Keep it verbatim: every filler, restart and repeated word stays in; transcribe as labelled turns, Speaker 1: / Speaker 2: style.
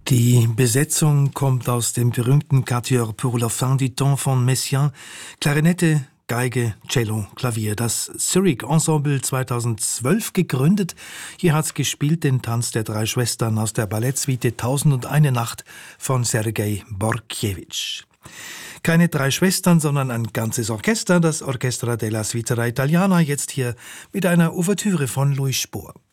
Speaker 1: Die Besetzung kommt aus dem berühmten Quatuor pour la fin du temps von Messiaen, Klarinette, Geige, Cello, Klavier. Das Zurich Ensemble zweitausendzwölf gegründet. Hier hat's gespielt den Tanz der drei Schwestern aus der Ballettsuite Tausend und eine Nacht von Sergei Bortkiewicz. Keine drei Schwestern, sondern ein ganzes Orchester, das Orchestra della Svizzera Italiana, jetzt hier mit einer Ouvertüre von Louis Spohr.